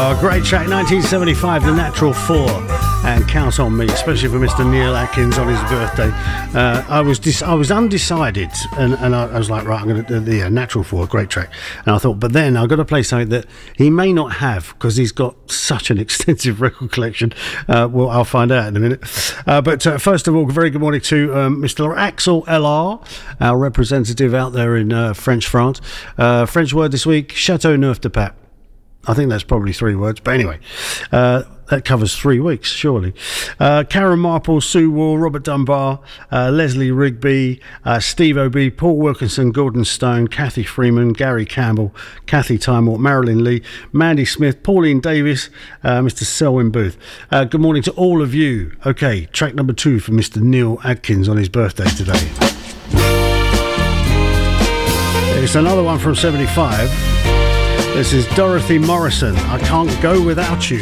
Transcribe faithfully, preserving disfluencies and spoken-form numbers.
Oh, great track, nineteen seventy-five, The Natural Four, and Count on Me, especially for Mister Neil Atkins on his birthday. Uh, I was dis- I was undecided, and, and I, I was like, right, I'm going to do the uh, Natural Four, great track. And I thought, but then I've got to play something that he may not have because he's got such an extensive record collection. Uh, well, I'll find out in a minute. Uh, but uh, first of all, very good morning to um, Mister Axel L R, our representative out there in uh, French France. Uh, French word this week, Chateau Neuf de Pape. I think that's probably three words, but anyway, uh, that covers three weeks, surely. Uh, Karen Marple, Sue Wall, Robert Dunbar, uh, Leslie Rigby, uh, Steve O'B, Paul Wilkinson, Gordon Stone, Kathy Freeman, Gary Campbell, Kathy Timewalt, Marilyn Lee, Mandy Smith, Pauline Davis, uh, Mister Selwyn Booth. Uh, good morning to all of you. Okay, track number two for Mister Neil Atkins on his birthday today. It's another one from seventy-five. This is Dorothy Morrison, I Can't Go Without You.